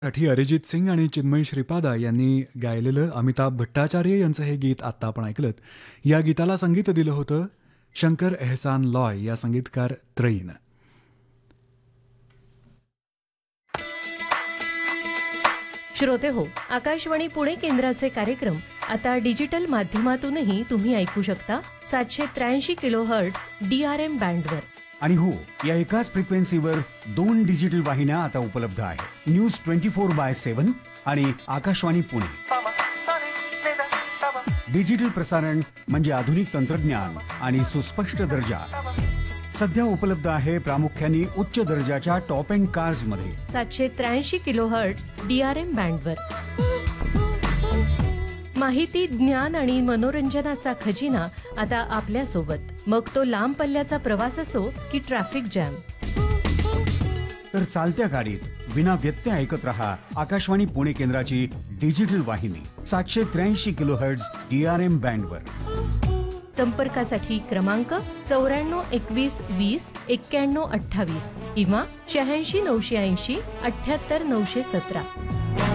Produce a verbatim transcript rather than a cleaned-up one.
साठी अरिजित सिंग आणि चिन्मय श्रीपादा यांनी गायलेलं अमिताभ भट्टाचार्य यांचं हे गीत आत्ता आपण ऐकलत. या गीताला संगीत दिलं होतं शंकर एहसान लॉय या संगीतकार त्रयीनं. श्रोते हो, आकाशवाणी पुणे केंद्राचे कार्यक्रम आता डिजिटल माध्यमातूनही तुम्ही ऐकू शकता. सातशे त्र्याऐंशी kilo hertz D R M बँडवर. आणि हो, या एकाच फ्रिक्वेन्सीवर दोन डिजिटल वाहिन्या आता उपलब्ध आहेत. News twenty four by seven आणि आकाशवाणी पुणे. डिजिटल प्रसारण म्हणजे आधुनिक तंत्रज्ञान आणि सुस्पष्ट दर्जा. सध्या उपलब्ध आहे प्रामुख्याने उच्च दर्जाच्या टॉप एंड कार्स मध्ये. सातशे त्र्याऐंशी kilo hertz D R M बँडवर. माहिती, ज्ञान आणि मनोरंजनाचा खजिना आता आपल्या सोबत. मग तो लांब पल्ल्याचा प्रवास असो की ट्रॅफिक जॅम. तर चालत्या गाडीत विना व्यत्यय ऐकत रहा आकाशवाणी पुणे केंद्राची डिजिटल वाहिनी सातशे त्र्याऐंशी kilo hertz D R M बँडवर. संपर्कासाठी क्रमांक चौऱ्याण्णव एकवीस वीस एक्क्याण्णव अठ्ठावीस किंवा शहाऐंशी नऊशे ऐंशी अठ्याहत्तर नऊशे सतरा.